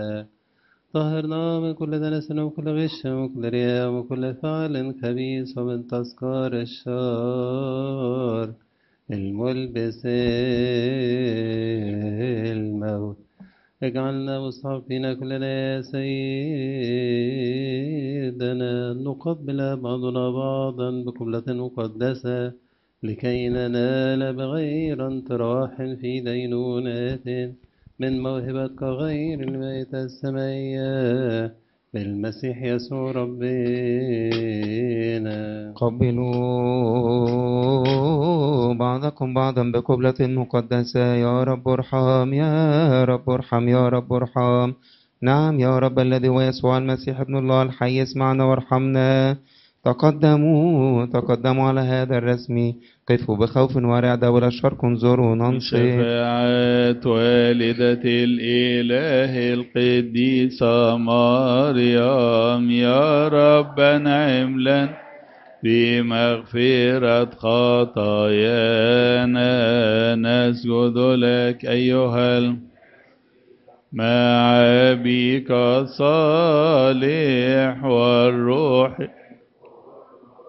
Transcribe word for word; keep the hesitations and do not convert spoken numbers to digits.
طهرنا من كل دنس وكل غش وكل رياء وكل فعل خبيث ومن تذكار الشر الملبس الموت. اجعلنا مستحقين كلنا يا سيدنا نقبل بعضنا بعضا بقبلة مقدسة لكي ننال بغير انطراح في دينونة من موهبة غير الميتة السمائية بالمسيح يسوع ربنا. قبلوا بعضكم بعضا بقبلة مقدسة. يا رب ارحم، يا رب ارحم، يا رب ارحم. نعم يا رب الذي هو يسوع المسيح ابن الله الحي، اسمعنا وارحمنا. تقدموا تقدموا على هذا الرسم، قفوا بخوف ورعدة ولا شرق انظروا ننصت. شفاعة والدة الإله القديسة مريم، يا رب انعم لنا بمغفرة خطايانا. نسجد لك أيها المع بك الصالح